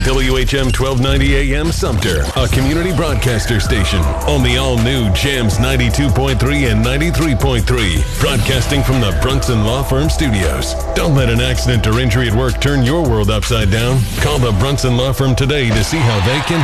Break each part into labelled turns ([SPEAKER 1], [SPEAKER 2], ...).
[SPEAKER 1] WHM 1290 AM Sumter, a community broadcaster station on the all-new Jams 92.3 and 93.3, broadcasting from the Brunson Law Firm Studios. Don't let an accident or injury at work turn your world upside down. Call the Brunson Law Firm today to see how they can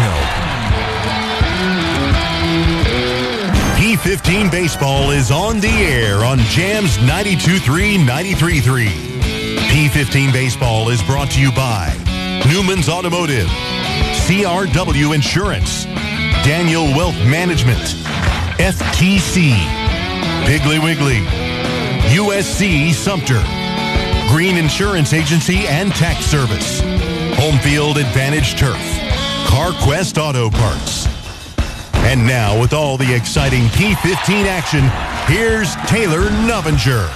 [SPEAKER 1] help.
[SPEAKER 2] P15 Baseball is on the air on Jams 92.3, 93.3. P15 Baseball is brought to you by Newman's Automotive, CRW Insurance, Daniel Wealth Management, FTC, Piggly Wiggly, USC Sumter, Green Insurance Agency and Tax Service, Homefield Advantage Turf, CarQuest Auto Parts. And now, with all the exciting P15 action, here's Taylor Novinger.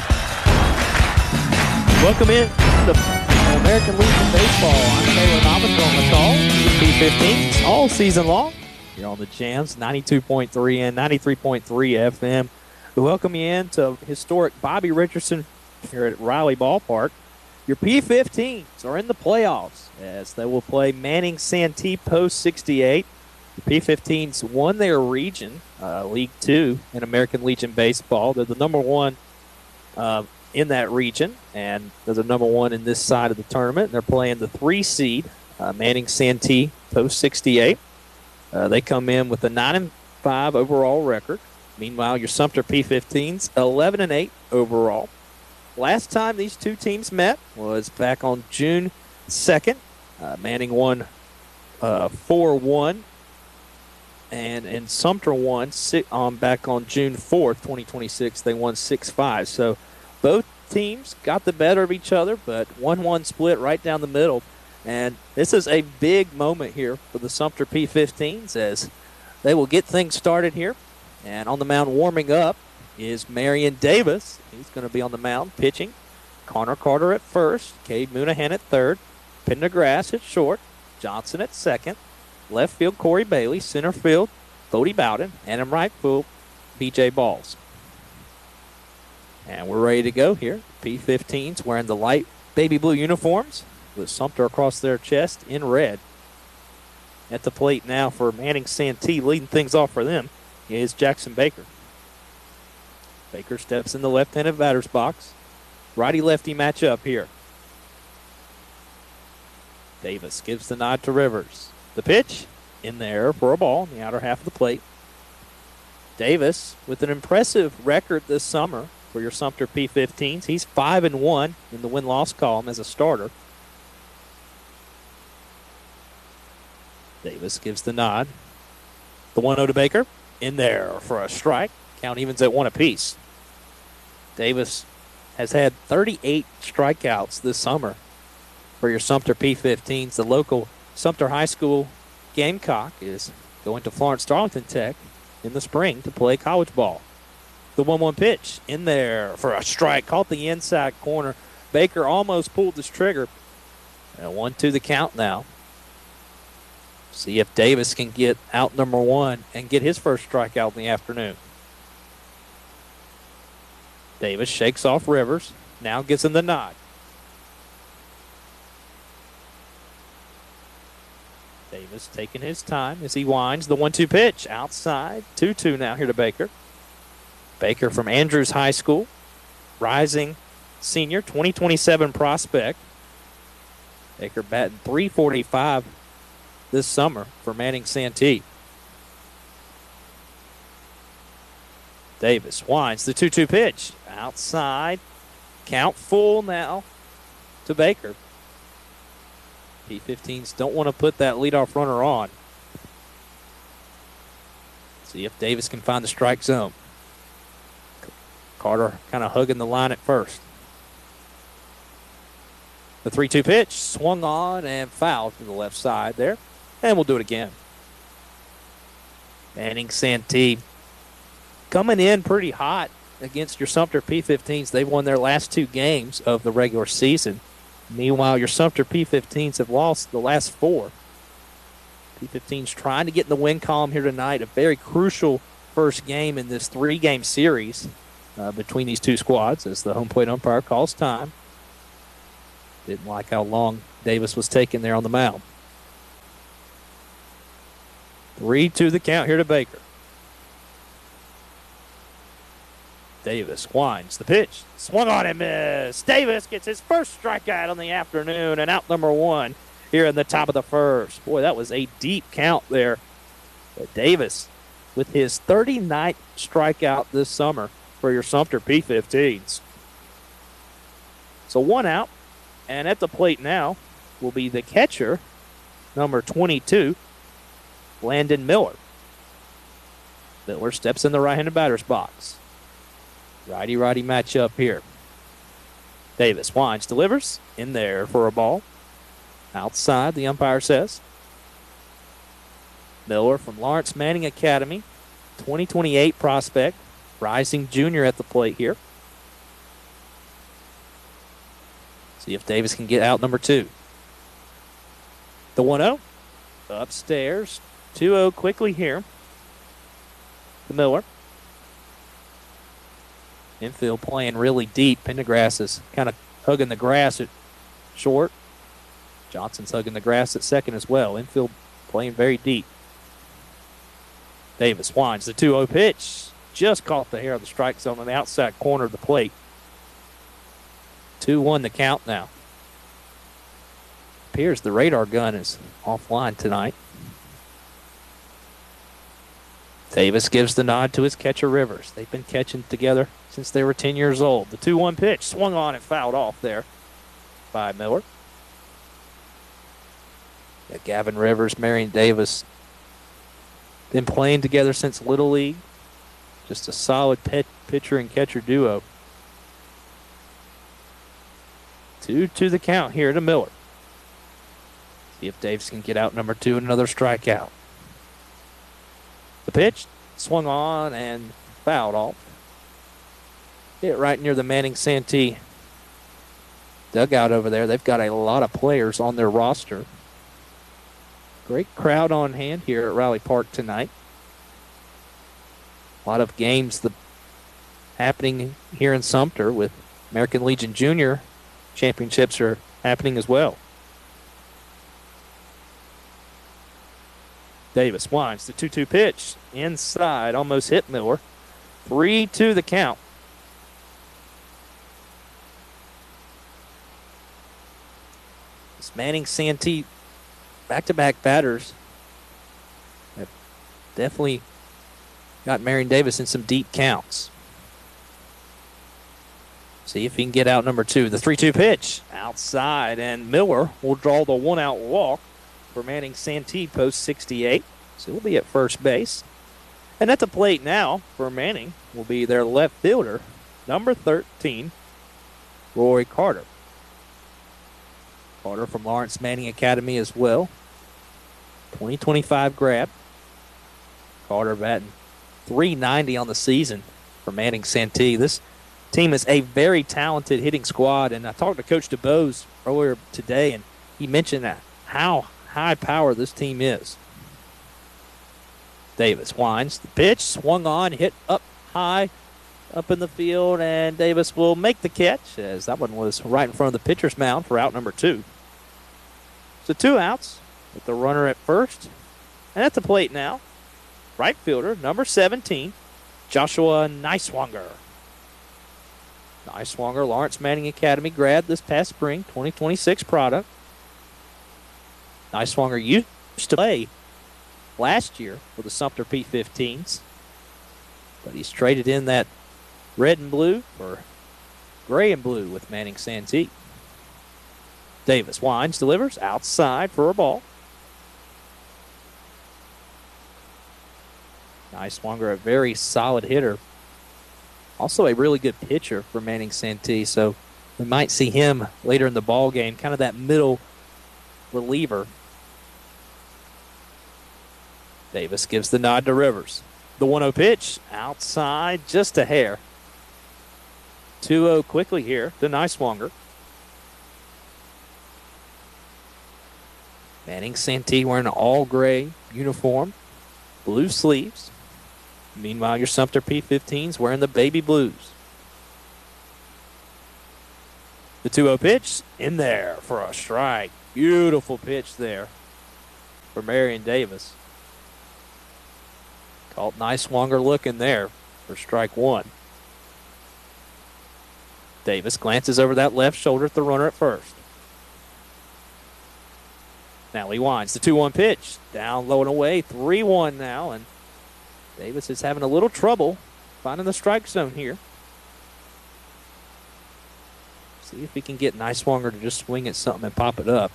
[SPEAKER 3] Welcome in to American Legion Baseball. I'm Taylor Novinger on the call. P15s all season long. You're on the Jams 92.3 and 93.3 FM. We welcome you in to historic Bobby Richardson here at Riley Ballpark. Your P15s are in the playoffs as they will play Manning Santee Post 68. The P15s won their region, League 2 in American Legion Baseball. They're the number one in that region, and they're the number one in this side of the tournament. They're playing the 3 seed, Manning Santee Post 68. They come in with a 9-5 overall record. Meanwhile, your Sumter P15s 11-8 overall. Last time these two teams met was back on June 2nd. Manning won 4-1, and Sumter won back on June 4th, 2026. They won 6-5. So both teams got the better of each other, but 1-1 split right down the middle. And this is a big moment here for the Sumter P15s as they will get things started here. And on the mound warming up is Marion Davis. He's going to be on the mound pitching. Connor Carter at first, Cade Moonahan at third, Pendergrass at short, Johnson at second, left field Corey Bailey, center field Bodie Bowden, and in right field B.J. Balls. And we're ready to go here. P15s wearing the light baby blue uniforms with Sumter across their chest in red. At the plate now for Manning Santee, leading things off for them is Jackson Baker. Baker steps in the left-handed batter's box. Righty-lefty matchup here. Davis gives the nod to Rivers. The pitch in there for a ball in the outer half of the plate. Davis with an impressive record this summer for your Sumter P15s. He's 5-1 in the win-loss column as a starter. Davis gives the nod. The 1-0 to Baker. In there for a strike. Count evens at 1 apiece. Davis has had 38 strikeouts this summer for your Sumter P15s. The local Sumter High School Gamecock is going to Florence Darlington Tech in the spring to play college ball. The 1-1 pitch in there for a strike. Caught the inside corner. Baker almost pulled his trigger. And 1-2 the count now. See if Davis can get out number 1 and get his first strikeout in the afternoon. Davis shakes off Rivers. Now gives him the nod. Davis taking his time as he winds. The 1-2 pitch outside. 2-2 now here to Baker. Baker from Andrews High School. Rising senior, 2027 prospect. Baker batting .345 this summer for Manning Santee. Davis winds the 2-2 pitch. Outside. Count full now to Baker. P15s don't want to put that leadoff runner on. See if Davis can find the strike zone. Carter kind of hugging the line at first. The 3-2 pitch swung on and fouled to the left side there. And we'll do it again. Manning Santee coming in pretty hot against your Sumter P15s. They've won their last 2 games of the regular season. Meanwhile, your Sumter P15s have lost the last 4. P15s trying to get in the win column here tonight. A very crucial first game in this 3-game series between these two squads as the home plate umpire calls time. Didn't like how long Davis was taking there on the mound. 3-2 the count here to Baker. Davis winds the pitch. Swung on and missed. Davis gets his first strikeout on the afternoon and out number 1 here in the top of the first. Boy, that was a deep count there. But Davis with his 39th strikeout this summer for your Sumter P15s. So 1 out, and at the plate now will be the catcher, number 22, Landon Miller. Miller steps in the right-handed batter's box. Righty-righty matchup here. Davis winds, delivers, in there for a ball. Outside, the umpire says. Miller from Lawrence Manning Academy, 2028 prospect, rising junior at the plate here. See if Davis can get out number 2. The 1-0, upstairs, 2-0 quickly here. To Miller. Infield playing really deep. Pendergrass is kind of hugging the grass at short. Johnson's hugging the grass at second as well. Infield playing very deep. Davis winds the 2-0 pitch. Just caught the hair of the strike zone on the outside corner of the plate. 2-1 the count now. Appears the radar gun is offline tonight. Davis gives the nod to his catcher, Rivers. They've been catching together since they were 10 years old. The 2-1 pitch swung on and fouled off there by Miller. Got Gavin Rivers, Marion Davis. Been playing together since Little League. Just a solid pitcher and catcher duo. 2-2 the count here to Miller. See if Davis can get out number 2 and another strikeout. The pitch swung on and fouled off. Hit right near the Manning Santee dugout over there. They've got a lot of players on their roster. Great crowd on hand here at Riley Park tonight. A lot of games happening here in Sumter with American Legion Junior championships are happening as well. Davis winds the 2-2 pitch. Inside, almost hit Miller. 3-2 the count. This Manning Santee back-to-back batters have definitely got Marion Davis in some deep counts. See if he can get out number 2. The 3-2 pitch outside, and Miller will draw the 1-out walk for Manning Santee, post 68. So he'll be at first base. And at the plate now for Manning will be their left fielder, number 13, Rory Carter. Carter from Lawrence Manning Academy as well. 2025 grad. Carter batting .390 on the season for Manning Santee. This team is a very talented hitting squad, and I talked to Coach DeBose earlier today, and he mentioned that how high power this team is. Davis winds the pitch, swung on, hit up high, up in the field, and Davis will make the catch, as that one was right in front of the pitcher's mound for out number 2. So 2 outs with the runner at first. And at the plate now, right fielder, number 17, Joshua Neiswanger. Neiswanger, Lawrence Manning Academy grad this past spring, 2026 product. Neiswanger used to play last year for the Sumter P15s, but he's traded in that red and blue for gray and blue with Manning Santee. Davis winds, delivers outside for a ball. Neiswanger, a very solid hitter. Also a really good pitcher for Manning Santee, so we might see him later in the ball game, kind of that middle reliever. Davis gives the nod to Rivers. The 1-0 pitch outside, just a hair. 2-0 quickly here to Neiswanger. Manning Santee wearing an all-gray uniform, blue sleeves. Meanwhile, your Sumter P15s wearing the baby blues. The 2-0 pitch in there for a strike. Beautiful pitch there for Marion Davis. Called Niswonger looking there for strike one. Davis glances over that left shoulder at the runner at first. Now he winds the 2-1 pitch. Down low and away. 3-1 now. And Davis is having a little trouble finding the strike zone here. See if he can get Niswonger to just swing at something and pop it up.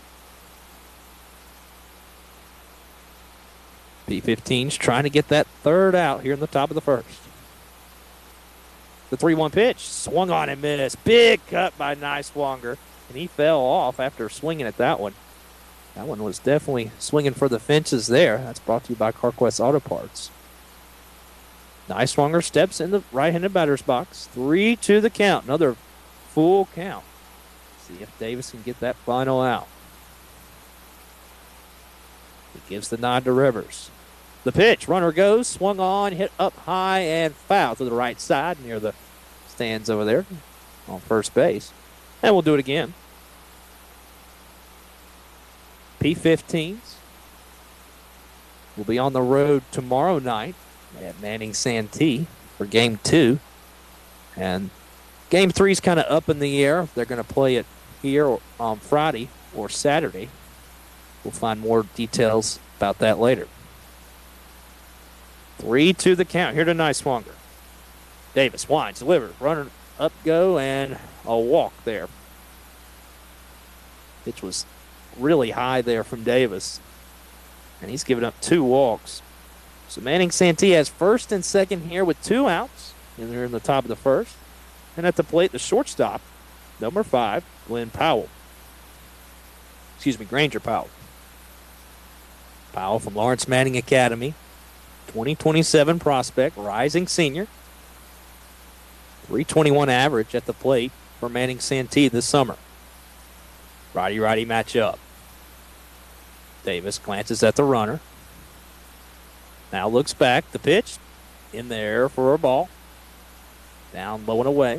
[SPEAKER 3] P15's trying to get that third out here in the top of the first. The 3-1 pitch. Swung on and missed. Big cut by Niswonger. And he fell off after swinging at that one. That one was definitely swinging for the fences there. That's brought to you by CarQuest Auto Parts. Niswonger steps in the right-handed batter's box. 3-2 the count. Another full count. See if Davis can get that final out. He gives the nod to Rivers. The pitch. Runner goes. Swung on. Hit up high and foul to the right side near the stands over there on first base. And we'll do it again. P15s will be on the road tomorrow night at Manning Santee for Game 2. And Game 3 is kind of up in the air. They're going to play it here on Friday or Saturday. We'll find more details about that later. 3-2 the count here to Niswonger. Davis winds, delivers, runner up, go, and a walk there. Pitch was really high there from Davis, and he's given up 2 walks. So Manning Santee has first and second here with 2 outs, and they're in the top of the first. And at the plate, the shortstop, number 5, Granger Powell. Powell from Lawrence Manning Academy, 2027 prospect, rising senior. 321 average at the plate for Manning Santee this summer. Righty-righty matchup. Davis glances at the runner. Now looks back. The pitch in there for a ball. Down low and away.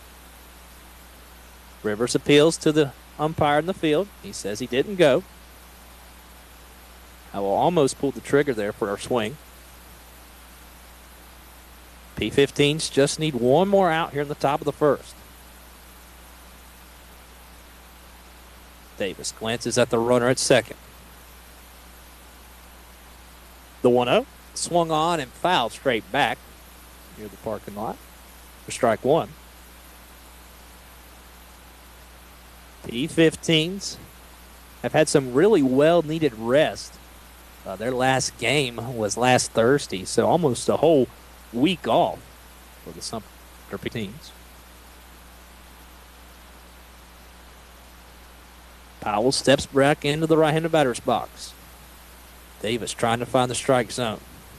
[SPEAKER 3] Rivers appeals to the umpire in the field. He says he didn't go. I will almost pull the trigger there for our swing. P15s just need one more out here in the top of the first. Davis glances at the runner at second. The 1-0 swung on and fouled straight back near the parking lot for strike one. P15s have had some really well-needed rest. Their last game was last Thursday, so almost a whole week off for the Sumter P15s. Powell steps back into the right-handed batter's box. Davis trying to find the strike zone.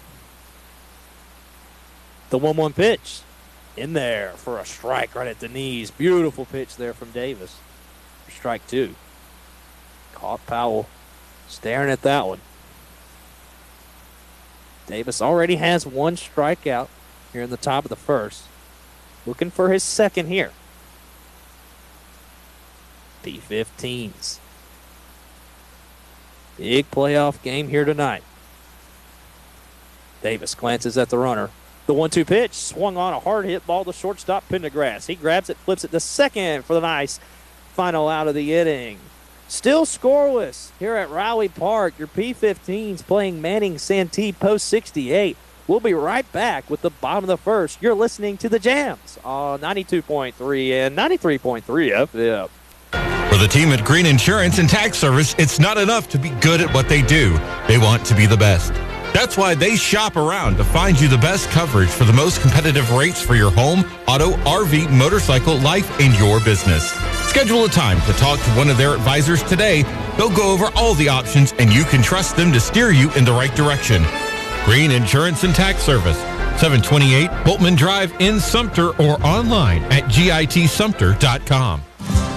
[SPEAKER 3] The 1-1 pitch in there for a strike right at the knees. Beautiful pitch there from Davis for strike 2. Caught Powell staring at that one. Davis already has 1 strikeout here in the top of the first. Looking for his second here. P15s. Big playoff game here tonight. Davis glances at the runner. The 1-2 pitch swung on a hard hit ball to shortstop Pendergrass. He grabs it, flips it to second for the nice final out of the inning. Still scoreless here at Rowley Park. Your P15s playing Manning Santee post 68. We'll be right back with the bottom of the first. You're listening to the Jams on 92.3 and 93.3 FM.
[SPEAKER 4] For the team at Green Insurance and Tax Service, it's not enough to be good at what they do. They want to be the best. That's why they shop around to find you the best coverage for the most competitive rates for your home, auto, RV, motorcycle, life, and your business. Schedule a time to talk to one of their advisors today. They'll go over all the options, and you can trust them to steer you in the right direction. Green Insurance and Tax Service, 728 Boltman Drive in Sumter, or online at gitsumter.com.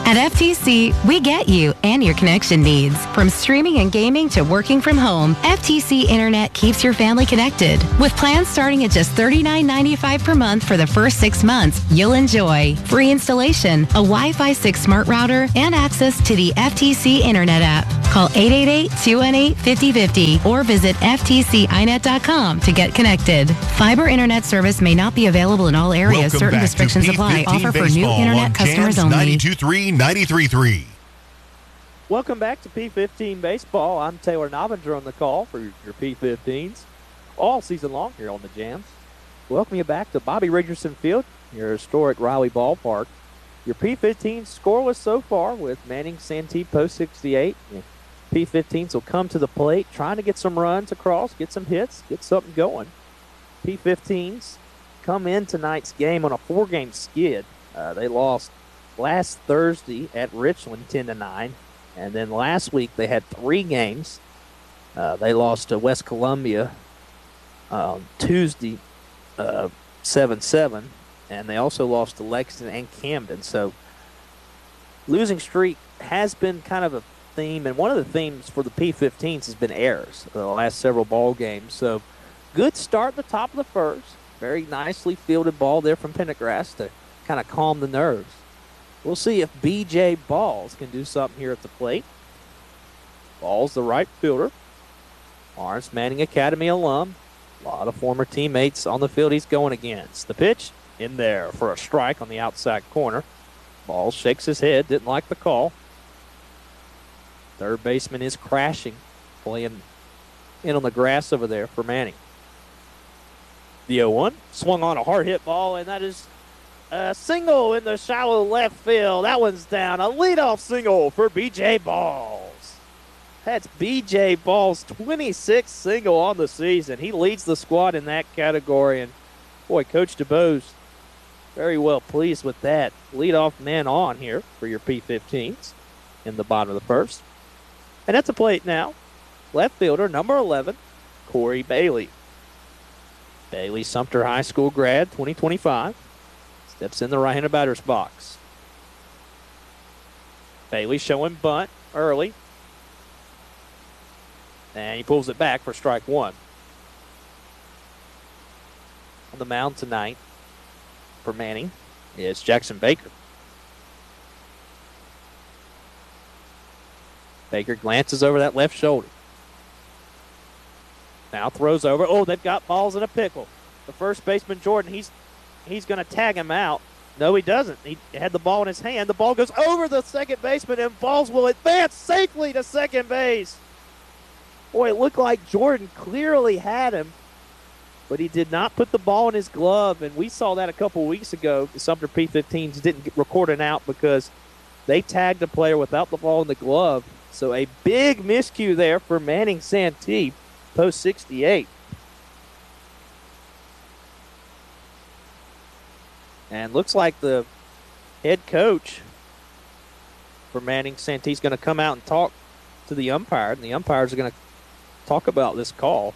[SPEAKER 5] At FTC, we get you and your connection needs. From streaming and gaming to working from home, FTC Internet keeps your family connected. With plans starting at just $39.95 per month for the first 6 months, you'll enjoy free installation, a Wi-Fi 6 smart router, and access to the FTC Internet app. Call 888-218-5050 or visit ftcinet.com to get connected. Fiber Internet service may not be available in all areas.
[SPEAKER 2] Welcome
[SPEAKER 5] Certain
[SPEAKER 2] back
[SPEAKER 5] restrictions
[SPEAKER 2] to
[SPEAKER 5] apply.
[SPEAKER 2] P15
[SPEAKER 5] Offer for new
[SPEAKER 2] Baseball
[SPEAKER 5] Internet
[SPEAKER 2] on
[SPEAKER 5] customers
[SPEAKER 2] Jams
[SPEAKER 5] only.
[SPEAKER 2] 92.3, 93.3.
[SPEAKER 3] Welcome back to P15 Baseball. I'm Taylor Novinger on the call for your P15s all season long here on the Jams. Welcome you back to Bobby Richardson Field, your historic Riley Ballpark. Your P15 scoreless so far with Manning Santee post 68. P15s will come to the plate, trying to get some runs across, get some hits, get something going. P15s come in tonight's game on a 4-game skid. They lost last Thursday at Richland 10-9, and then last week they had 3 games. They lost to West Columbia Tuesday 7-7, and they also lost to Lexington and Camden. So losing streak has been kind of a theme, and one of the themes for the P15s has been errors the last several ball games. So good start at the top of the first. Very nicely fielded ball there from Pendergrass to kind of calm the nerves. We'll see if B.J. Balls can do something here at the plate. Balls the right fielder. Lawrence Manning Academy alum. A lot of former teammates on the field he's going against. The pitch in there for a strike on the outside corner. Balls shakes his head, didn't like the call. Third baseman is crashing, playing in on the grass over there for Manning. The 0-1 swung on a hard hit ball, and that is a single in the shallow left field. That one's down. A leadoff single for B.J. Balls. That's B.J. Balls' 26th single on the season. He leads the squad in that category, and boy, Coach DuBose very well pleased with that. Leadoff man on here for your P15s in the bottom of the first. And at the plate now, left fielder, number 11, Corey Bailey. Bailey, Sumter High School grad, 2025. Steps in the right-handed batter's box. Bailey showing bunt early. And he pulls it back for strike one. On the mound tonight for Manning is Jackson Baker. Baker glances over that left shoulder. Now throws over. Oh, they've got Balls in a pickle. The first baseman, Jordan, he's going to tag him out. No, he doesn't. He had the ball in his hand. The ball goes over the second baseman, and Balls will advance safely to second base. Boy, it looked like Jordan clearly had him, but he did not put the ball in his glove, and we saw that a couple weeks ago. The Sumter P15s didn't record an out because they tagged a player without the ball in the glove. So a big miscue there for Manning Santee, post 68. And looks like the head coach for Manning Santee is going to come out and talk to the umpire, and the umpires are going to talk about this call.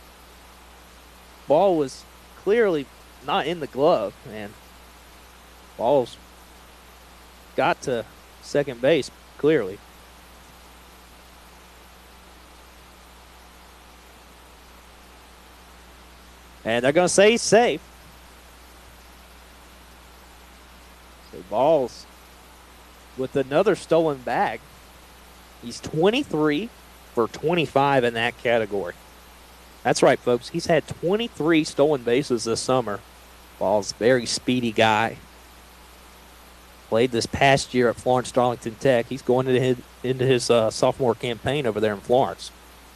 [SPEAKER 3] Ball was clearly not in the glove, and Ball's got to second base clearly. And they're going to say he's safe. So Balls with another stolen bag. He's 23 for 25 in that category. That's right, folks. He's had 23 stolen bases this summer. Balls, very speedy guy. Played this past year at Florence Darlington Tech. He's going into his sophomore campaign over there in Florence.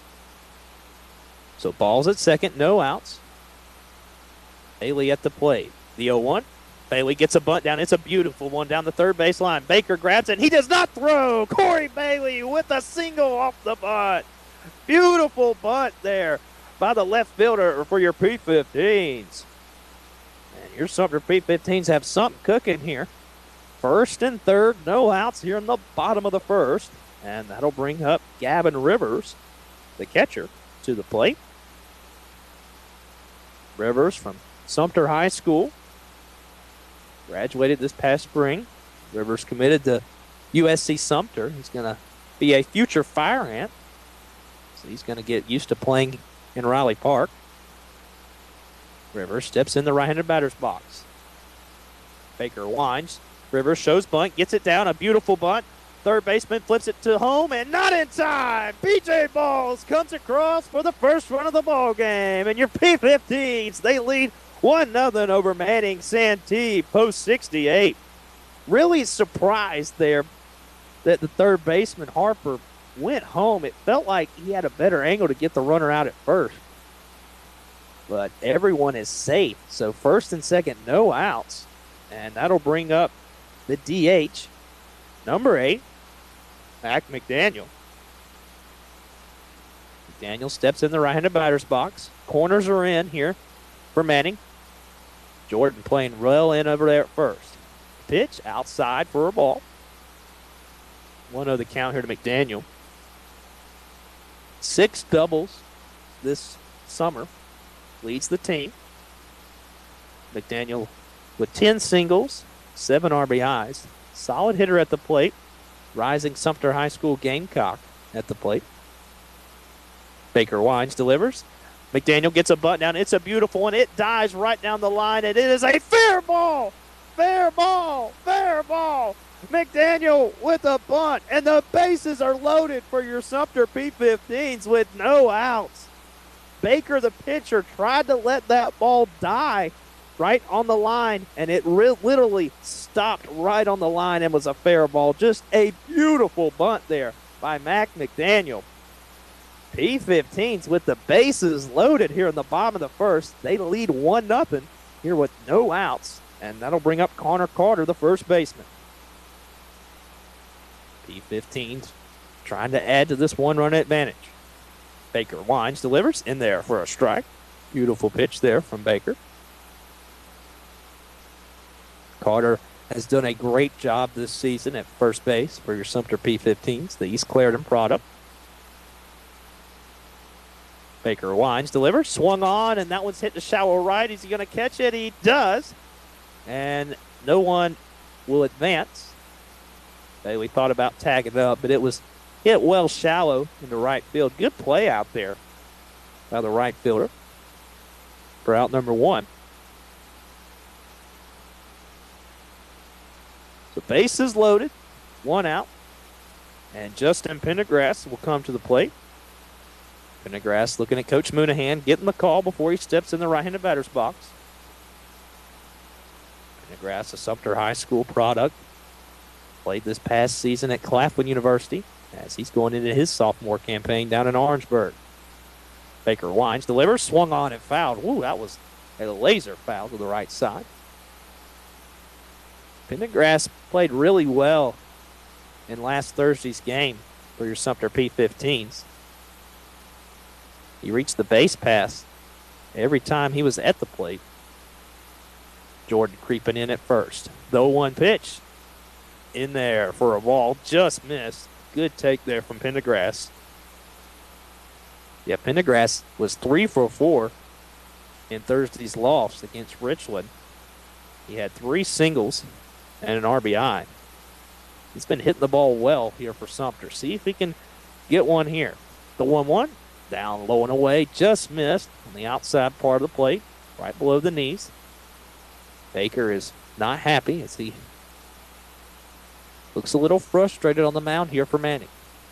[SPEAKER 3] So Balls at second, no outs. Bailey at the plate. The 0-1. Bailey gets a bunt down. It's a beautiful one down the third base line. Baker grabs it. He does not throw. Corey Bailey with a single off the bunt. Beautiful bunt there by the left fielder for your P15s. And your Sumter P15s have something cooking here. First and third, no outs here in the bottom of the first. And that'll bring up Gavin Rivers, the catcher, to the plate. Rivers from Sumter High School. Graduated this past spring. Rivers committed to USC Sumter. He's going to be a future Fire Ant. So he's going to get used to playing in Riley Park. Rivers steps in the right-handed batter's box. Baker winds. Rivers shows bunt, gets it down, a beautiful bunt. Third baseman flips it to home, and not in time. B.J. Balls comes across for the first run of the ball game. And your P-15s, they lead 1-0 over Manning Santee, post 68. Really surprised there that the third baseman, Harper, went home. It felt like he had a better angle to get the runner out at first. But everyone is safe. So first and second, no outs. And that'll bring up the DH, number 8, Mac McDaniel. McDaniel steps in the right-handed batter's box. Corners are in here for Manning. Jordan playing well in over there at first. Pitch outside for a ball. 1-0 the count here to McDaniel. 6 doubles this summer. Leads the team. McDaniel with 10 singles, 7 RBIs. Solid hitter at the plate. Rising Sumter High School Gamecock at the plate. Baker winds, delivers. McDaniel gets a bunt down. It's a beautiful one. It dives right down the line, and it is a fair ball. Fair ball. Fair ball. McDaniel with a bunt, and the bases are loaded for your Sumter P-15s with no outs. Baker, the pitcher, tried to let that ball die right on the line, and it literally stopped right on the line and was a fair ball. Just a beautiful bunt there by Mac McDaniel. P-15s with the bases loaded here in the bottom of the first. They lead 1-0 here with no outs, and that'll bring up Connor Carter, the first baseman. P-15s trying to add to this one-run advantage. Baker winds, delivers, in there for a strike. Beautiful pitch there from Baker. Carter has done a great job this season at first base for your Sumter P-15s, the East Clarendon product. Baker winds, delivers, swung on, and that one's hit to shallow right. Is he going to catch it? He does. And no one will advance. Bailey thought about tagging up, but it was hit well shallow into right field. Good play out there by the right fielder for out number 1. The base is loaded, 1 out, and Justin Pendergrass will come to the plate. Pendergrass looking at Coach Moonahan, getting the call before he steps in the right-handed batter's box. Pendergrass, a Sumter High School product, played this past season at Claflin University as he's going into his sophomore campaign down in Orangeburg. Baker winds, delivers, swung on and fouled. Ooh, that was a laser foul to the right side. Pendergrass played really well in last Thursday's game for your Sumter P-15s. He reached the base pass every time he was at the plate. Jordan creeping in at first. The 0-1 pitch in there for a ball. Just missed. Good take there from Pendergrass. Yeah, Pendergrass was 3 for 4 in Thursday's loss against Richland. He had 3 singles and an RBI. He's been hitting the ball well here for Sumter. See if he can get one here. The 1-1, down low and away, just missed on the outside part of the plate, right below the knees. Baker is not happy as he looks a little frustrated on the mound here for Manning.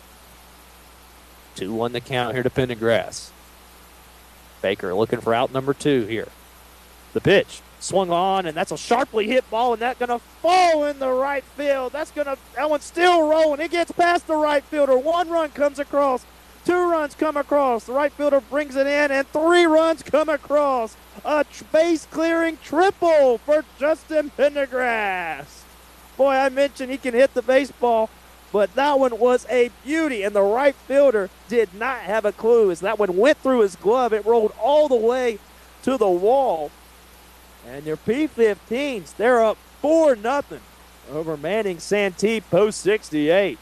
[SPEAKER 3] 2-1 the count here to Pendergrass. Baker looking for out number 2 here. The pitch. Swung on, and that's a sharply hit ball, and that's going to fall in the right field. That one's still rolling. It gets past the right fielder. 1 run comes across. 2 runs come across. The right fielder brings it in, and 3 runs come across. A base-clearing triple for Justin Pendergrass. Boy, I mentioned he can hit the baseball, but that one was a beauty, and the right fielder did not have a clue as that one went through his glove. It rolled all the way to the wall. And your P-15s, they're up 4-0 over Manning Santee post 68.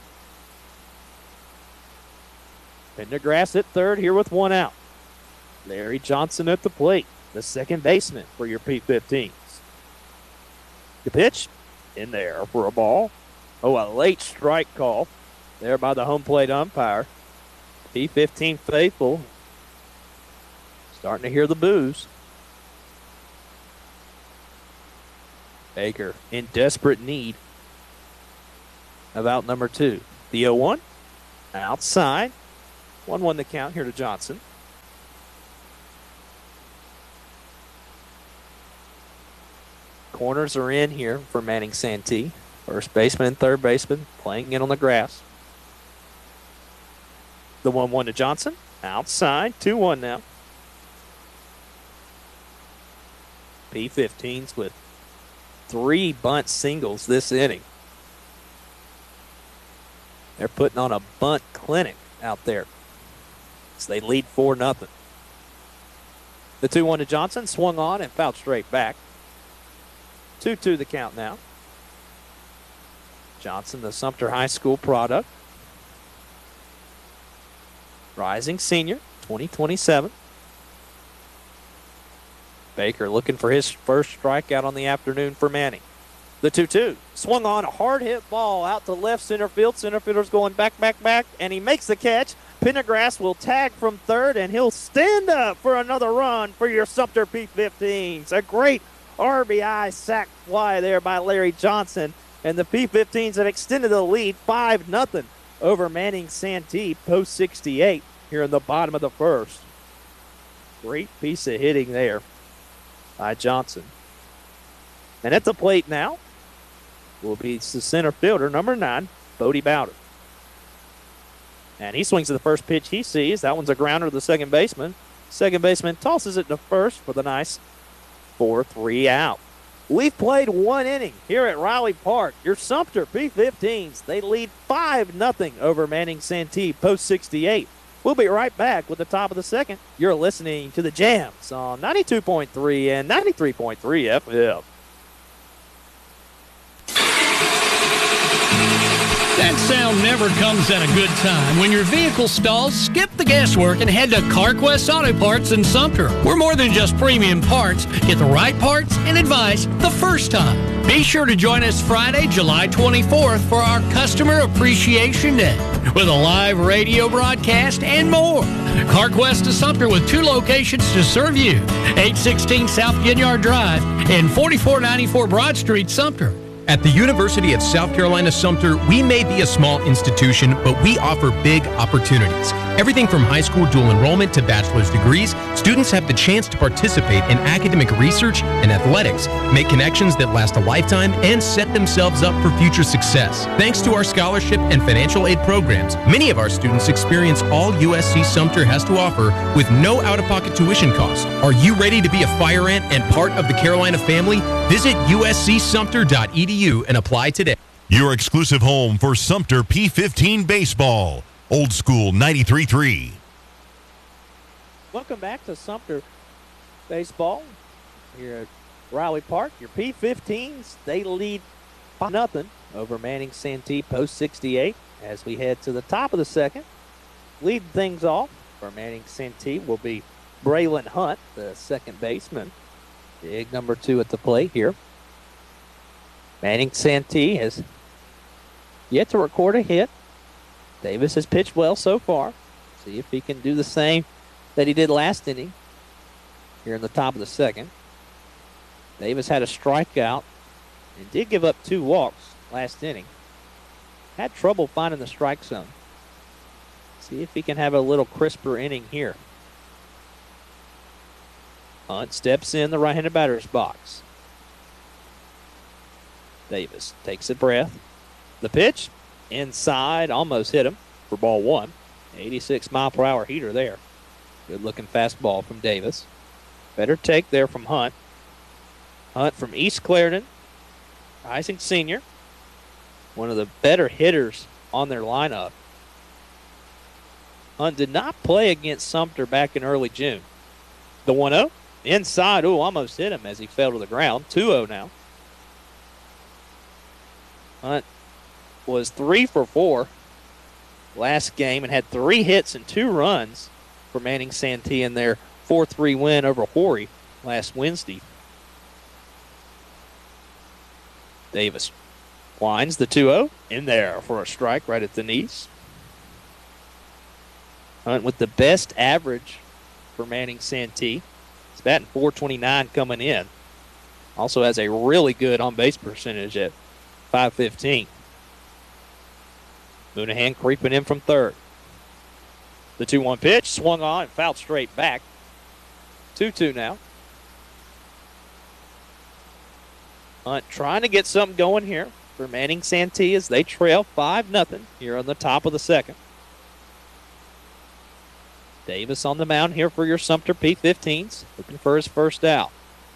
[SPEAKER 3] Pendergrass at third here with 1 out. Larry Johnson at the plate, the second baseman for your P-15s. The pitch in there for a ball. Oh, a late strike call there by the home plate umpire. P15 faithful starting to hear the boos. Baker in desperate need of out number 2. The 0-1 outside. 1-1 the count here to Johnson. Corners are in here for Manning Santee. First baseman and third baseman playing in on the grass. The 1-1 to Johnson. Outside. 2-1 now. P15s with 3 bunt singles this inning. They're putting on a bunt clinic out there. So they lead 4-0. The 2-1 to Johnson. Swung on and fouled straight back. 2-2 the count now. Johnson, the Sumter High School product. Rising senior, 2027. Baker looking for his first strikeout on the afternoon for Manning. The 2-2. Swung on a hard hit ball out to left center field. Center fielder's going back, and he makes the catch. Pendergrass will tag from third, and he'll stand up for another run for your Sumter P15s. A great RBI sac fly there by Larry Johnson. And the P15s have extended the lead 5-0 over Manning Santee post 68 here in the bottom of the first. Great piece of hitting there by Johnson. And at the plate now will be the center fielder, number 9, Bodie Bowder. And he swings at the first pitch he sees. That one's a grounder to the second baseman. Second baseman tosses it to first for the nice 4-3 out. We've played 1 inning here at Riley Park. Your Sumter P15s, they lead 5-0 over Manning Santee post 68. We'll be right back with the top of the second. You're listening to the Jams on 92.3 and 93.3 FM.
[SPEAKER 6] That sound never comes at a good time. When your vehicle stalls, skip the guesswork and head to CarQuest Auto Parts in Sumter. We're more than just premium parts. Get the right parts and advice the first time. Be sure to join us Friday, July 24th for our Customer Appreciation Day with a live radio broadcast and more. CarQuest of Sumter with 2 locations to serve you. 816 South Ginyard Drive and 4494 Broad Street, Sumter.
[SPEAKER 7] At the University of South Carolina Sumter, we may be a small institution, but we offer big opportunities. Everything from high school dual enrollment to bachelor's degrees, students have the chance to participate in academic research and athletics, make connections that last a lifetime, and set themselves up for future success. Thanks to our scholarship and financial aid programs, many of our students experience all USC Sumter has to offer with no out-of-pocket tuition costs. Are you ready to be a fire ant and part of the Carolina family? Visit uscsumter.edu and apply today.
[SPEAKER 2] Your exclusive home for Sumter P15 baseball. Old School 93.3.
[SPEAKER 3] Welcome back to Sumter baseball here at Riley Park. Your P15s, they lead 5-0 over Manning Santee post 68 as we head to the top of the second. Leading things off for Manning Santee will be Braylon Hunt, the second baseman. Big number 2 at the plate here. Manning Santee has yet to record a hit. Davis has pitched well so far. See if he can do the same that he did last inning here in the top of the second. Davis had a strikeout and did give up 2 walks last inning. Had trouble finding the strike zone. See if he can have a little crisper inning here. Hunt steps in the right-handed batter's box. Davis takes a breath. The pitch, inside, almost hit him for ball 1. 86-mile-per-hour heater there. Good-looking fastball from Davis. Better take there from Hunt. Hunt from East Clarendon, rising senior. One of the better hitters on their lineup. Hunt did not play against Sumter back in early June. The 1-0, inside, almost hit him as he fell to the ground. 2-0 now. Hunt was 3 for 4 last game and had 3 hits and 2 runs for Manning Santee in their 4-3 win over Horry last Wednesday. Davis Winds the 2-0 in there for a strike right at the knees. Hunt with the best average for Manning Santee. He's batting .429 coming in. Also has a really good on-base percentage at .515. Moonahan creeping in from third. The 2-1 pitch, swung on, and fouled straight back. 2-2 now. Hunt trying to get something going here for Manning Santee as they trail 5-0 here on the top of the second. Davis on the mound here for your Sumter P-15s, looking for his first out.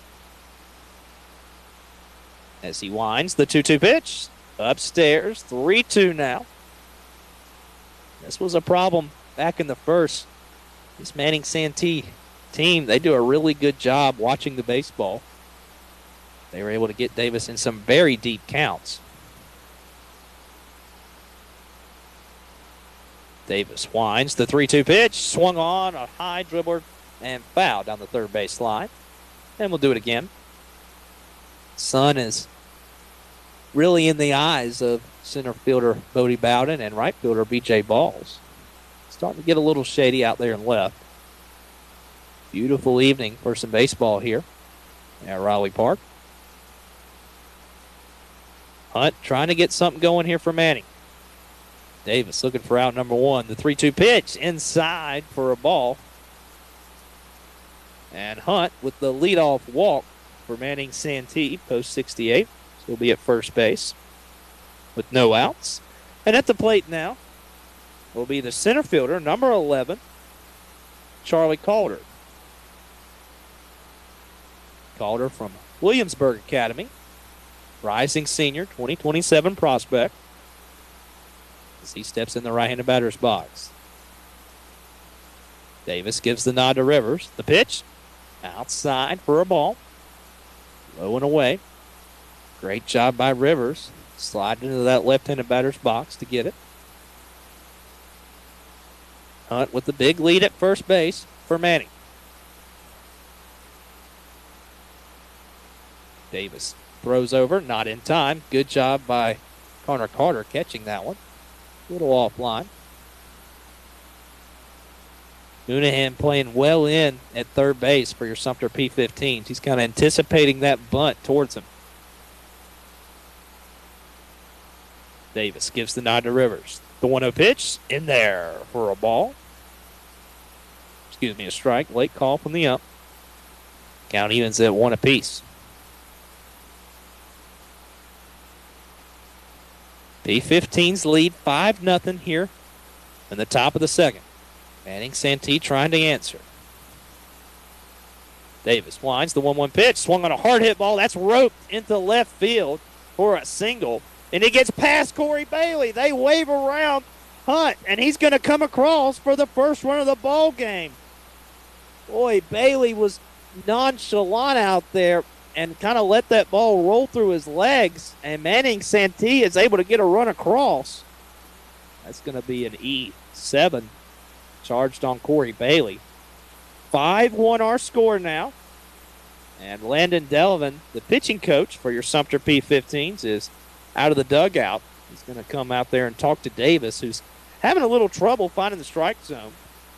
[SPEAKER 3] As he winds the 2-2 pitch, upstairs, 3-2 now. This was a problem back in the first. This Manning Santee team, they do a really good job watching the baseball. They were able to get Davis in some very deep counts. Davis winds the 3-2 pitch, swung on, a high dribbler, and fouled down the third base line. And we'll do it again. Sun is really in the eyes of center fielder Bodie Bowden and right fielder B.J. Balls. Starting to get a little shady out there in left. Beautiful evening for some baseball here at Raleigh Park. Hunt trying to get something going here for Manning. Davis looking for out number one. The 3-2 pitch inside for a ball. And Hunt with the leadoff walk for Manning Santee, post 68. So he'll be at first base with no outs. And at the plate now will be the center fielder, number 11, Charlie Calder. Calder from Williamsburg Academy. Rising senior, 2027 prospect. As he steps in the right-handed batter's box. Davis gives the nod to Rivers. The pitch, outside for a ball. Low and away. Great job by Rivers. Sliding into that left-handed batter's box to get it. Hunt with the big lead at first base for Manning. Davis throws over, not in time. Good job by Connor Carter catching that one. A little offline. Moonahan playing well in at third base for your Sumter P-15s. He's kind of anticipating that bunt towards him. Davis gives the nod to Rivers. The 1-0 pitch in there for a ball. Excuse me, a strike. Late call from the ump. Count evens at 1 apiece. P-15s lead 5-0 here in the top of the second. Manning Santee trying to answer. Davis winds the 1-1 pitch. Swung on a hard hit ball. That's roped into left field for a single. And it gets past Corey Bailey. They wave around Hunt, and he's going to come across for the first run of the ball game. Boy, Bailey was nonchalant out there and kind of let that ball roll through his legs, and Manning Santee is able to get a run across. That's going to be an E7 charged on Corey Bailey. 5-1 our score now. And Landon Delavan, the pitching coach for your Sumter P-15s, is out of the dugout. He's going to come out there and talk to Davis, who's having a little trouble finding the strike zone.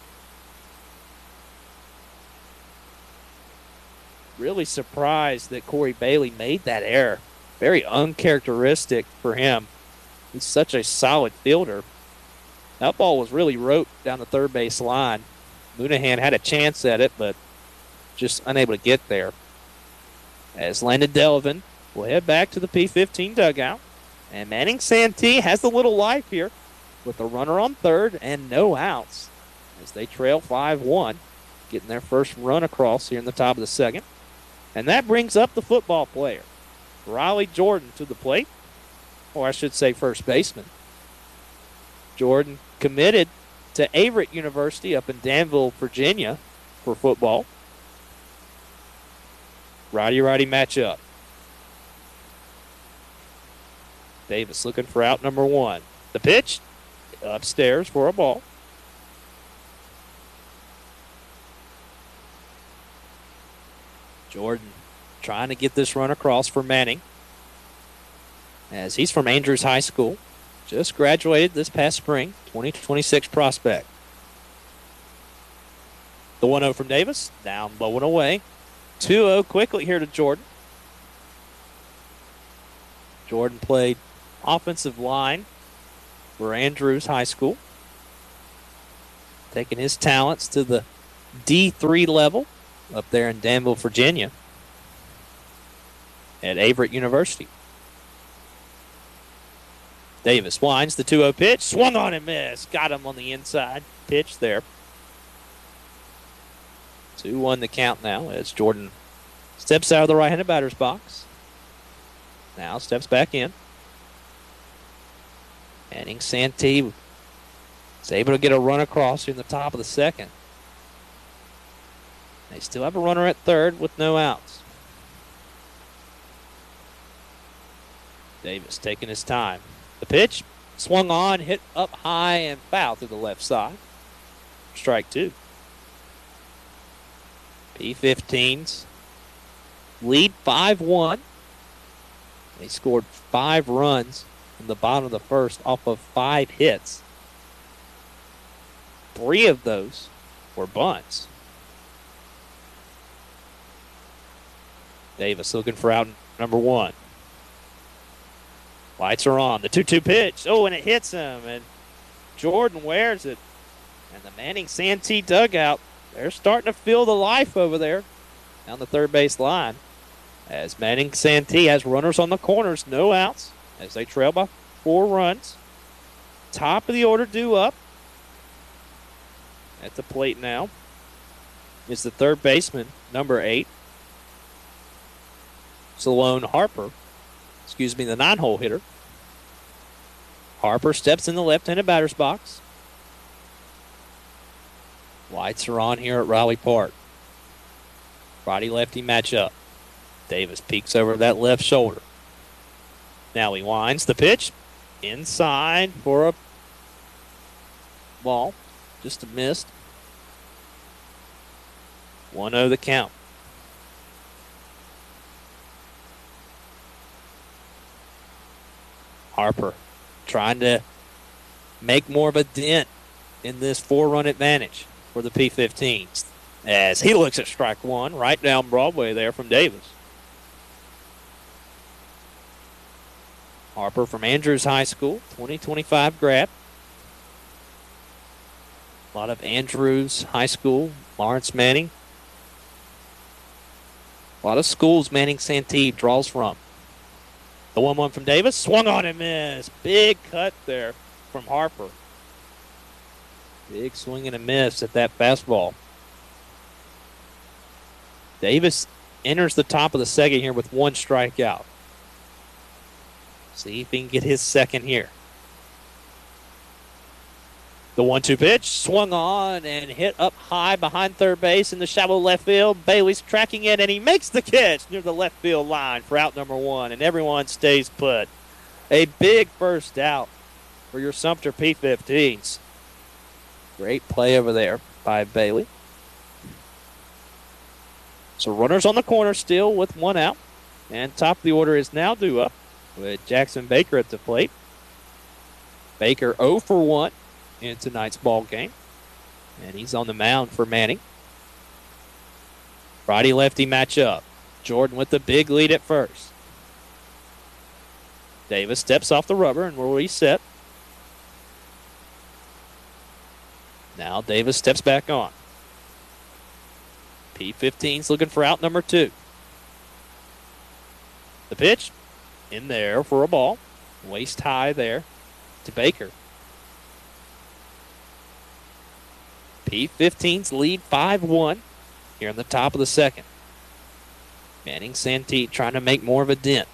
[SPEAKER 3] Really surprised that Corey Bailey made that error. Very uncharacteristic for him. He's such a solid fielder. That ball was really roped down the third base line. Moonahan had a chance at it, but just unable to get there. As Landon Delavan will head back to the P-15 dugout. And Manning Santee has a little life here with a runner on third and no outs as they trail 5-1, getting their first run across here in the top of the second. And that brings up the football player, Riley Jordan, to the plate, or I should say first baseman. Jordan committed to Averett University up in Danville, Virginia for football. Righty-righty matchup. Davis looking for out number one. The pitch, upstairs for a ball. Jordan trying to get this run across for Manning. as he's from Andrews High School. Just graduated this past spring, 2026 prospect. The 1-0 from Davis, down low and away. 2-0 quickly here to Jordan. Jordan played offensive line for Andrews High School, taking his talents to the D3 level up there in Danville, Virginia at Averett University. Davis winds the 2-0 pitch, swung on and missed. Got him on the inside pitch there. 2-1 the count now as Jordan steps out of the right-handed batter's box. Now steps back in. Manning Santee is able to get a run across here in the top of the second. They still have a runner at third with no outs. Davis taking his time. The pitch swung on, hit up high, and foul through the left side. Strike two. P-15s lead 5-1. They scored 5 runs in the bottom of the first off of 5 hits. 3 of those were bunts. Davis looking for out number 1. Lights are on. The 2-2 pitch. Oh, and it hits him. And Jordan wears it. And the Manning Santee dugout, they're starting to feel the life over there down the third base line. As Manning Santee has runners on the corners, no outs, as they trail by 4 runs. Top of the order due up. At the plate now is the third baseman, number 8, Salone Harper. The 9-hole hitter. Harper steps in the left-handed batter's box. Lights are on here at Riley Park. Righty-lefty matchup. Davis peeks over that left shoulder. Now he winds the pitch. Inside for a ball. Just a miss. 1-0 the count. Harper trying to make more of a dent in this 4-run advantage for the P-15s as he looks at strike 1 right down Broadway there from Davis. Harper from Andrews High School, 2025 grad. A lot of Andrews High School, Lawrence Manning. A lot of schools Manning Santee draws from. The 1-1 from Davis, swung on and missed. Big cut there from Harper. Big swing and a miss at that fastball. Davis enters the top of the second here with 1 strikeout. See if he can get his second here. The 1-2 pitch, swung on and hit up high behind third base in the shallow left field. Bailey's tracking it, and he makes the catch near the left field line for out number 1, and everyone stays put. A big first out for your Sumter P-15s. Great play over there by Bailey. So runners on the corner still with 1 out, and top of the order is now due up with Jackson Baker at the plate. Baker 0 for 1 in tonight's ball game, and he's on the mound for Manning. Righty-lefty matchup. Jordan with the big lead at first. Davis steps off the rubber and will reset. Now Davis steps back on. P-15's looking for out number 2. The pitch in there for a ball. Waist high there to Baker. P-15's lead 5-1 here in the top of the second. Manning Santee trying to make more of a dent.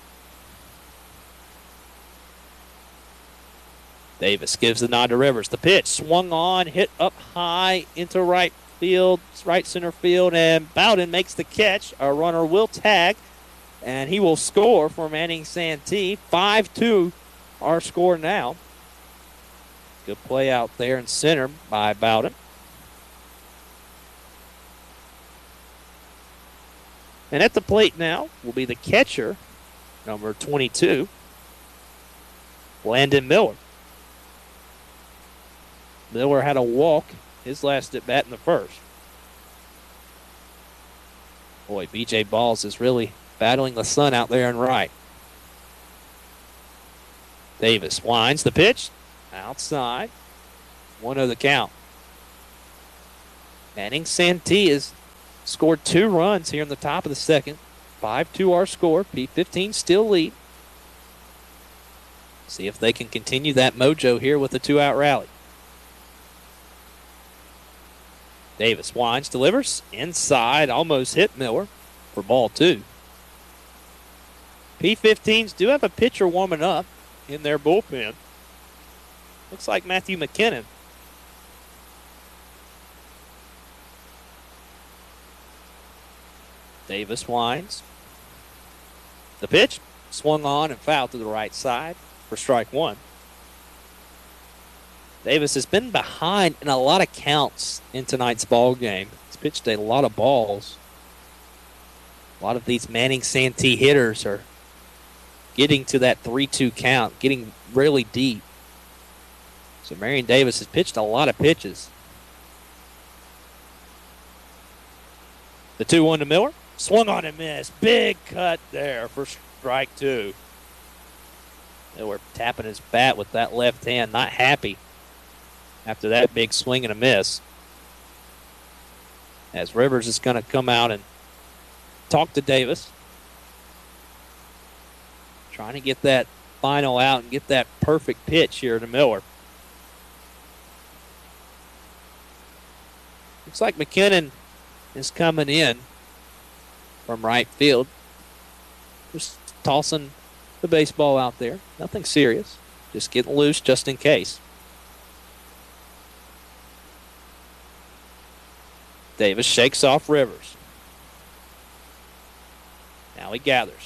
[SPEAKER 3] Davis gives the nod to Rivers. The pitch swung on, hit up high into right field, right center field, and Bowden makes the catch. A runner will tag, and he will score for Manning Santee. 5-2 our score now. Good play out there in center by Bowden. And at the plate now will be the catcher, number 22, Landon Miller. Miller had a walk his last at bat in the first. Boy, B.J. Balls is really battling the sun out there in right. Davis winds the pitch. Outside. 1-0 the count. Manning Santee has scored 2 runs here in the top of the second. 5-2 our score. P15 still lead. See if they can continue that mojo here with a 2-out rally. Davis winds, delivers. Inside, almost hit Miller for ball 2. P15s do have a pitcher warming up in their bullpen. Looks like Matthew McKinnon. Davis winds. The pitch swung on and fouled to the right side for strike 1. Davis has been behind in a lot of counts in tonight's ball game. He's pitched a lot of balls. A lot of these Manning Santee hitters are getting to that 3-2 count, getting really deep. So Marion Davis has pitched a lot of pitches. The 2-1 to Miller. Swung on and missed. Big cut there for strike 2. Miller tapping his bat with that left hand. Not happy after that big swing and a miss. As Rivers is going to come out and talk to Davis. Trying to get that final out and get that perfect pitch here to Miller. Looks like McKinnon is coming in from right field. Just tossing the baseball out there. Nothing serious. Just getting loose just in case. Davis shakes off Rivers. Now he gathers.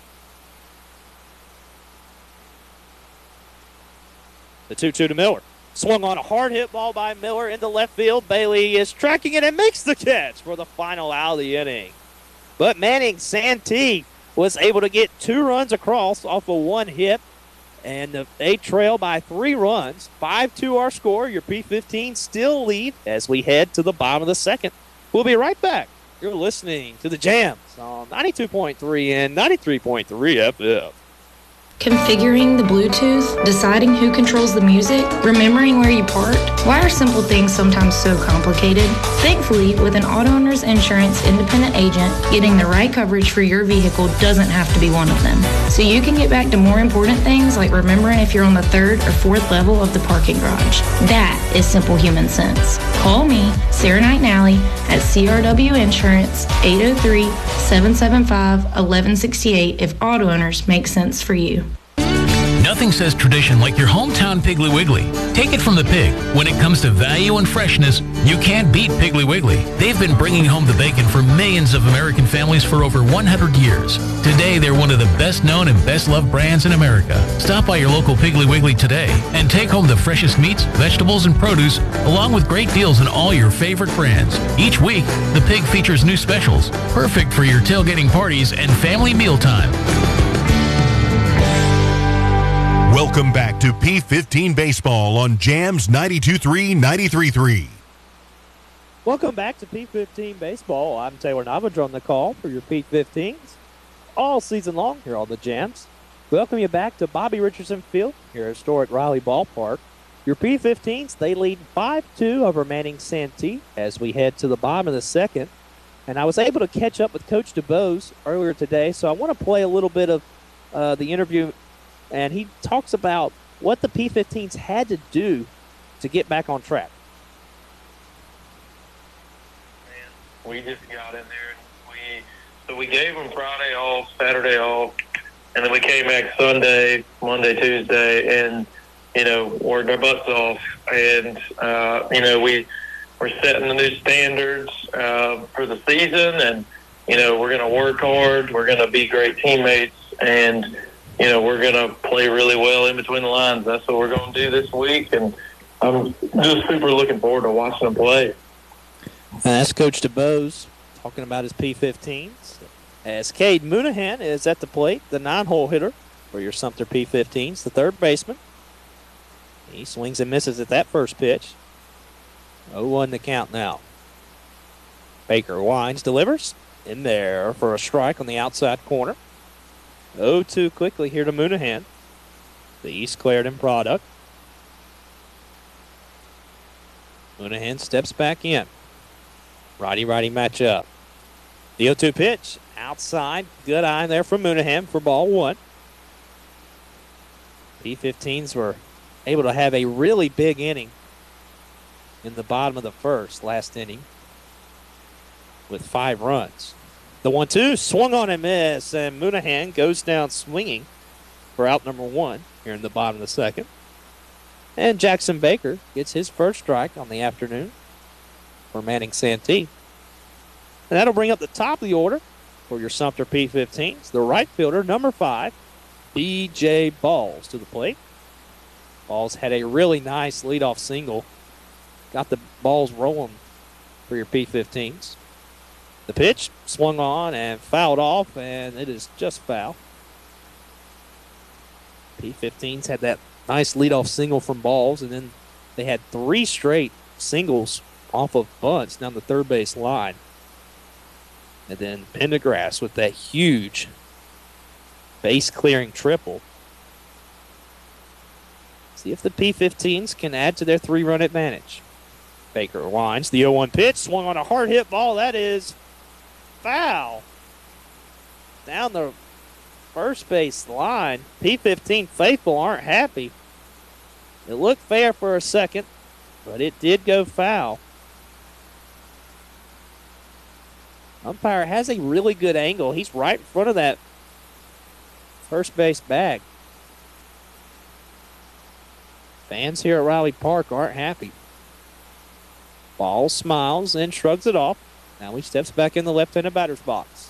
[SPEAKER 3] The 2-2 to Miller. Swung on a hard hit ball by Miller into left field. Bailey is tracking it and makes the catch for the final out of the inning. But Manning Santee was able to get 2 runs across off of 1 hit. And they trail by 3 runs. 5-2 our score. Your P15 still lead as we head to the bottom of the second. We'll be right back. You're listening to the Jams on 92.3 and 93.3 FM.
[SPEAKER 8] Configuring the Bluetooth, deciding who controls the music, remembering where you parked. Why are simple things sometimes so complicated? Thankfully, with an Auto Owners Insurance independent agent, getting the right coverage for your vehicle doesn't have to be one of them. So you can get back to more important things like remembering if you're on the 3rd or 4th level of the parking garage. That is simple human sense. Call me, Sarah Knight Nally, at CRW Insurance, 803-775-1168 if auto owners make sense for you.
[SPEAKER 9] Nothing says tradition like your hometown Piggly Wiggly. Take it from the pig. When it comes to value and freshness, you can't beat Piggly Wiggly. They've been bringing home the bacon for millions of American families for over 100 years. Today, they're one of the best known and best loved brands in America. Stop by your local Piggly Wiggly today and take home the freshest meats, vegetables, and produce, along with great deals on all your favorite brands. Each week, the pig features new specials, perfect for your tailgating parties and family mealtime.
[SPEAKER 2] Welcome back to P15 Baseball on Jams 92.3, 93.3.
[SPEAKER 3] Welcome back to P15 Baseball. I'm Taylor Navadra on the call for your P15s all season long here on the Jams. Welcome you back to Bobby Richardson Field here at historic Riley Ballpark. Your P15s, they lead 5-2 over Manning Santee as we head to the bottom of the second. And I was able to catch up with Coach DuBose earlier today, so I want to play a little bit of the interview. And he talks about what the P15s had to do to get back on track.
[SPEAKER 10] We just got in there. We gave them Friday off, Saturday off, and then we came back Sunday, Monday, Tuesday, and, worked our butts off. And, we're setting the new standards for the season, and, we're going to work hard. We're going to be great teammates, and we're going to play really well in between the lines. That's what we're going to do this week, and I'm just super looking forward to watching them play.
[SPEAKER 3] That's Coach DuBose talking about his P15s. As Cade Moonahan is at the plate, the 9-hole hitter for your Sumter P-15s, the third baseman. He swings and misses at that first pitch. 0-1 the count now. Baker winds, delivers. In there for a strike on the outside corner. 0-2 quickly here to Moonahan. The East Clarendon product. Moonahan steps back in. Righty-righty matchup. The 0-2 pitch. Outside. Good eye there from Moonahan for ball one. P-15s were able to have a really big inning in the bottom of the first, last inning, with 5 runs. The 1-2 swung on and miss, and Moonahan goes down swinging for out number 1 here in the bottom of the second. And Jackson Baker gets his first strike on the afternoon for Manning Santee. And that'll bring up the top of the order for your Sumter P-15s. The right fielder, number 5, B.J. Balls to the plate. Balls had a really nice leadoff single. Got the balls rolling for your P-15s. The pitch swung on and fouled off, and it is just foul. P-15s had that nice leadoff single from Balls, and then they had 3 straight singles off of bunts down the third base line. And then Pendergrass with that huge base-clearing triple. See if the P-15s can add to their 3-run advantage. Baker winds. The 0-1 pitch swung on a hard hit ball. That is foul. Down the first base line. P-15 faithful aren't happy. It looked fair for a second, but it did go foul. Umpire has a really good angle. He's right in front of that first base bag. Fans here at Riley Park aren't happy. Ball smiles and shrugs it off. Now he steps back in the left-handed batter's box.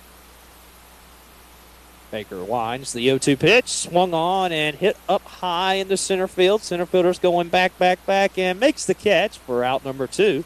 [SPEAKER 3] Baker winds. The 0-2 pitch swung on and hit up high into center field. Center fielder's going back, and makes the catch for out number 2.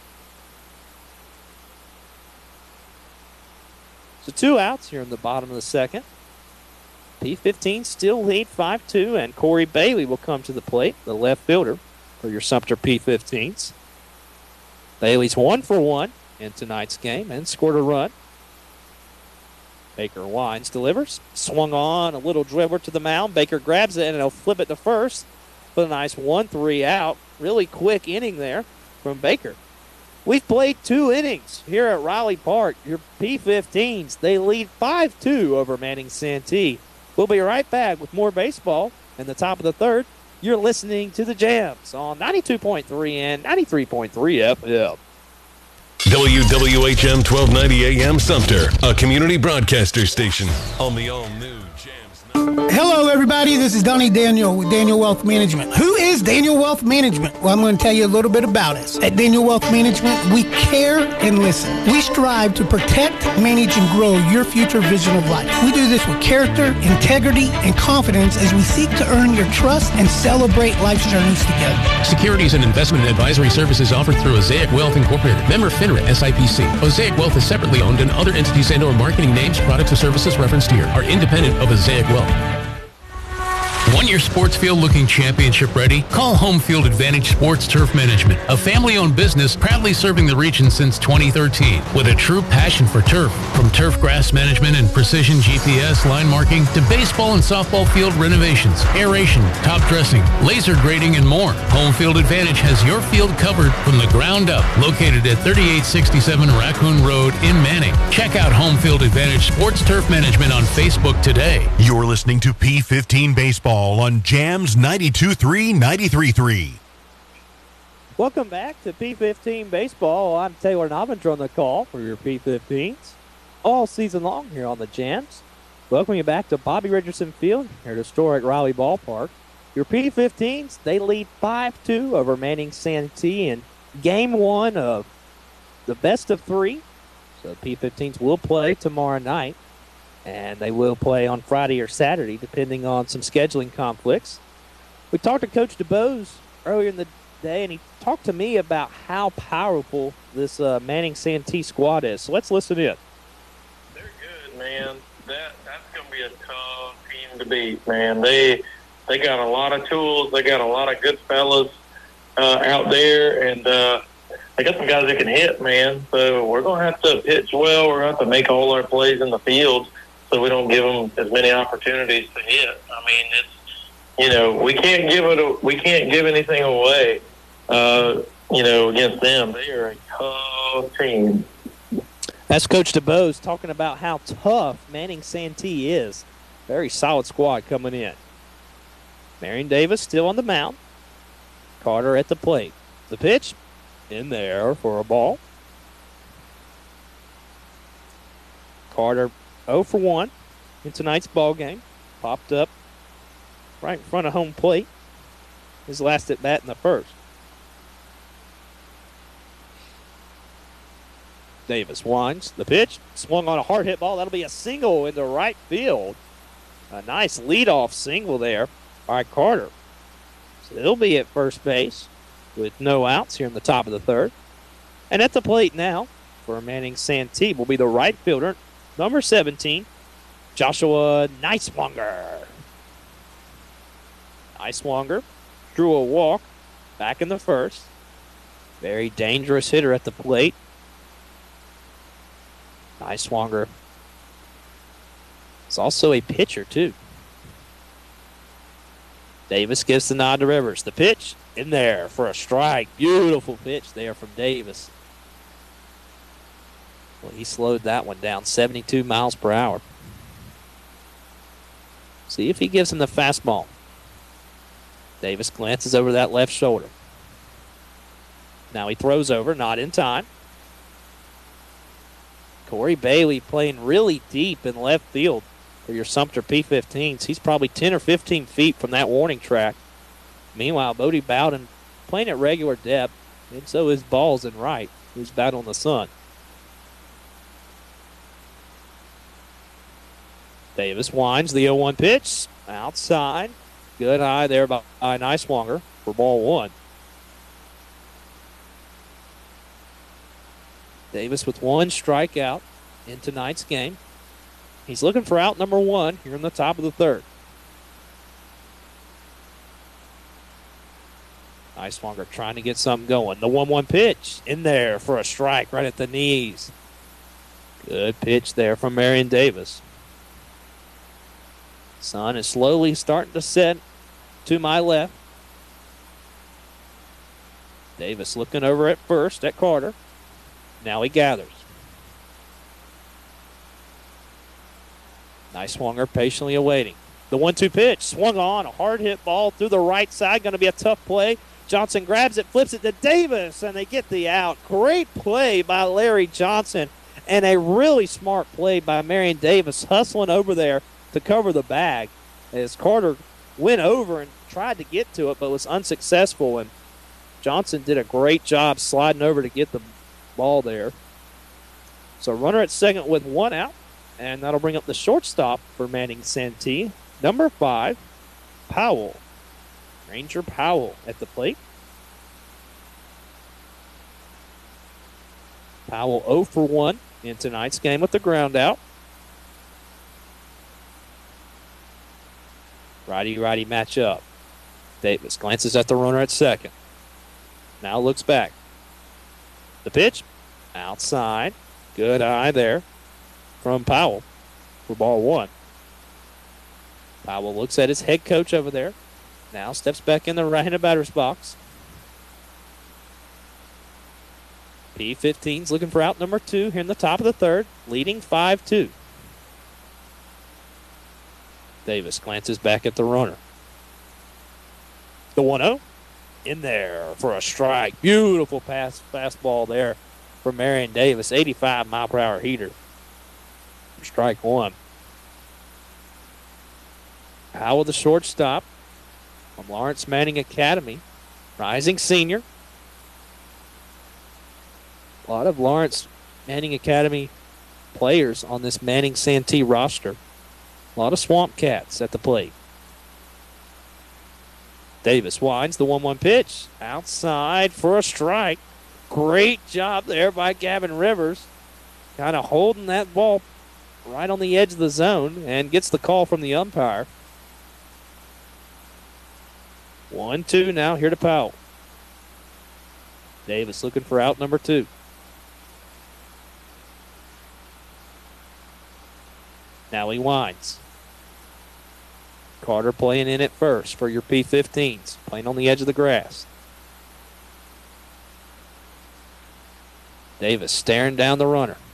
[SPEAKER 3] So 2 outs here in the bottom of the second. P-15 still lead 5-2, and Corey Bailey will come to the plate, the left fielder for your Sumter P-15s. Bailey's 1 for 1 in tonight's game and scored a run. Baker winds, delivers. Swung on, a little dribbler to the mound. Baker grabs it, and he'll flip it to first for a nice 1-3 out. Really quick inning there from Baker. We've played 2 innings here at Riley Park. Your P-15s, they lead 5-2 over Manning Santee. We'll be right back with more baseball in the top of the third. You're listening to the Jams on 92.3 and 93.3 FM.
[SPEAKER 1] WWHM 1290 AM Sumter, a community broadcaster station on the all-new Jams.
[SPEAKER 11] Hello, everybody. This is Donnie Daniel with Daniel Wealth Management. Who is Daniel Wealth Management? Well, I'm going to tell you a little bit about us. At Daniel Wealth Management, we care and listen. We strive to protect, manage, and grow your future vision of life. We do this with character, integrity, and confidence as we seek to earn your trust and celebrate life's journeys together.
[SPEAKER 7] Securities and investment advisory services offered through Osaic Wealth Incorporated. Member FINRA SIPC. Osaic Wealth is separately owned, and other entities and/or marketing names, products, or services referenced here are independent of Osaic Wealth. Want your sports field looking championship ready? Call Home Field Advantage Sports Turf Management, a family-owned business proudly serving the region since 2013 with a true passion for turf. From turf grass management and precision GPS line marking to baseball and softball field renovations, aeration, top dressing, laser grading, and more. Home Field Advantage has your field covered from the ground up. Located at 3867 Raccoon Road in Manning. Check out Home Field Advantage Sports Turf Management on Facebook today.
[SPEAKER 2] You're listening to P15 Baseball on Jams 92.3, 93.3.
[SPEAKER 3] Welcome back to P15 Baseball. I'm Taylor Novinger on the call for your P15s all season long here on the Jams. Welcome you back to Bobby Richardson Field here at historic Riley Ballpark. Your P15s, they lead 5-2 over Manning Santee in Game 1 of the best of 3. So the P15s will play tomorrow night. And they will play on Friday or Saturday, depending on some scheduling conflicts. We talked to Coach DuBose earlier in the day, and he talked to me about how powerful this Manning Santee squad is. So let's listen in.
[SPEAKER 10] They're good, man. That's going to be a tough team to beat, man. They got a lot of tools. They got a lot of good fellas out there, and they got some guys that can hit, man. So we're going to have to pitch well. We're going to have to make all our plays in the field so we don't give them as many opportunities to hit. I mean, it's, you know, we can't give anything away, you know, against them. They are a tough team.
[SPEAKER 3] That's Coach DeBose talking about how tough Manning Santee is. Very solid squad coming in. Marion Davis still on the mound. Carter at the plate. The pitch in there for a ball. Carter 0 for 1 in tonight's ball game. Popped up right in front of home plate. His last at bat in the first. Davis winds the pitch. Swung on a hard hit ball. That'll be a single into right field. A nice leadoff single there by Carter. So he'll be at first base with no outs here in the top of the third. And at the plate now for Manning Santee will be the right fielder, number 17, Joshua Neiswanger. Neiswanger drew a walk back in the first. Very dangerous hitter at the plate. Neiswanger is also a pitcher, too. Davis gives the nod to Rivers. The pitch in there for a strike. Beautiful pitch there from Davis. Well, he slowed that one down, 72 miles per hour. See if he gives him the fastball. Davis glances over that left shoulder. Now he throws over, not in time. Corey Bailey playing really deep in left field for your Sumter P-15s. He's probably 10 or 15 feet from that warning track. Meanwhile, Bodie Bowden playing at regular depth, and so is Balls in right, who's battling the sun. Davis winds the 0-1 pitch. Outside. Good eye there by Neiswanger for ball one. Davis with one strikeout in tonight's game. He's looking for out number one here in the top of the third. Neiswanger trying to get something going. The 1-1 pitch in there for a strike right at the knees. Good pitch there from Marion Davis. Sun is slowly starting to set to my left. Davis looking over at first at Carter. Now he gathers. Neiswanger patiently awaiting. The 1-2 pitch swung on. A hard hit ball through the right side. Going to be a tough play. Johnson grabs it, flips it to Davis, and they get the out. Great play by Larry Johnson, and a really smart play by Marion Davis hustling over there to cover the bag as Carter went over and tried to get to it but was unsuccessful, and Johnson did a great job sliding over to get the ball there. So runner at second with one out, and that'll bring up the shortstop for Manning Santee, number 5, Powell. Ranger Powell at the plate. Powell 0 for 1 in tonight's game with the ground out. Righty-righty matchup. Davis glances at the runner at second. Now looks back. The pitch, outside. Good eye there from Powell for ball one. Powell looks at his head coach over there. Now steps back in the right-handed batter's box. P-15's looking for out number 2 here in the top of the third, leading 5-2. Davis glances back at the runner. The 1-0 in there for a strike. Beautiful fastball there from Marion Davis. 85-mile-per-hour heater. Strike one. Powell, the shortstop from Lawrence Manning Academy. Rising senior. A lot of Lawrence Manning Academy players on this Manning Santee roster. A lot of Swamp Cats at the plate. Davis winds the 1-1 pitch. Outside for a strike. Great job there by Gavin Rivers. Kind of holding that ball right on the edge of the zone and gets the call from the umpire. 1-2 now here to Powell. Davis looking for out number 2. Now he winds. Carter playing in at first for your P15s. Playing on the edge of the grass. Davis staring down the runner.